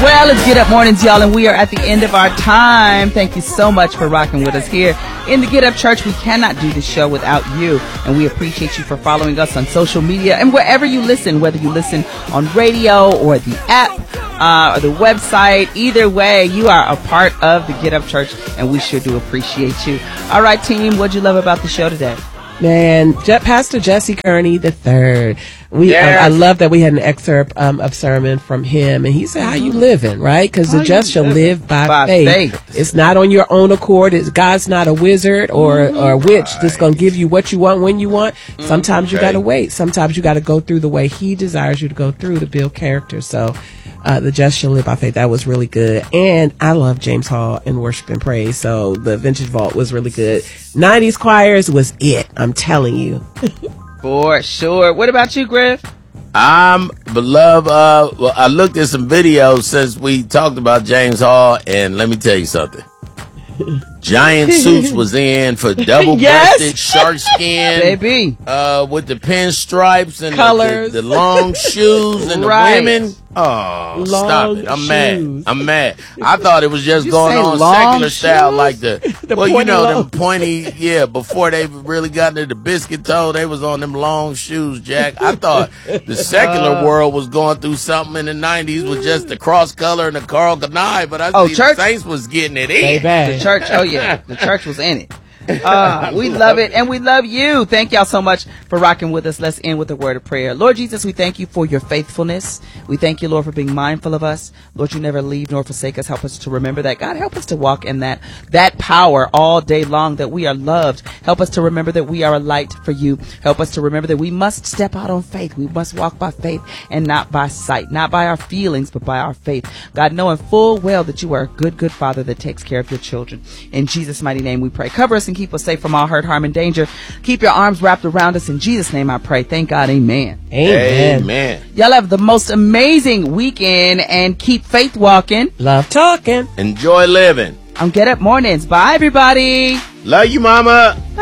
Well, it's Get Up Mornings, y'all, and we are at the end of our time. Thank you so much for rocking with us here in the Get Up Church. We cannot do this show without you, and we appreciate you for following us on social media and wherever you listen, whether you listen on radio or the app or the website. Either way, you are a part of the Get Up Church, and we sure do appreciate you. All right, team, what'd you love about the show today? Man, Pastor Jesse Kearney III. I love that we had an excerpt of sermon from him, and he said, "How you living, right? Because the just shall live by faith. It's not on your own accord. God's not a wizard or a witch that's going to give you what you want when you want. Sometimes you got to wait. Sometimes you got to go through the way He desires you to go through to build character." So, the just shall live by faith. That was really good, and I love James Hall and worship and praise. So the Vintage Vault was really good. 90s choirs was it. I'm telling you. For sure. What about you, Griff? I looked at some videos since we talked about James Hall, and let me tell you something. Giant Suits was in for double-breasted shark skin, baby, with the pinstripes and colors, the long shoes, and the women. Oh, stop it! I'm mad. I thought it was just going on secular style, like the them pointy. Yeah, before they really got into the biscuit toe, they was on them long shoes, Jack. I thought the secular world was going through something in the 90s with just the cross color and the Carl Kanai, but I see the Saints was getting it in. The church, the church was in it. We love it, and we love you. Thank y'all so much for rocking with us. Let's end with a word of prayer. Lord Jesus, we thank you for your faithfulness. We thank you, Lord, for being mindful of us. Lord, you never leave nor forsake us. Help us to remember that. God, help us to walk in that power all day long, that we are loved. Help us to remember that we are a light for you. Help us to remember that we must step out on faith. We must walk by faith and not by sight, not by our feelings, but by our faith. God, knowing full well that you are a good, good Father that takes care of your children. In Jesus' mighty name we pray. Cover us and keep us safe from all hurt, harm, and danger. Keep your arms wrapped around us. In Jesus' name I pray. Thank God. Amen. Amen. Y'all have the most amazing weekend and keep faith walking. Love talking. Enjoy living. On Get Up Mornings. Bye, everybody. Love you, mama.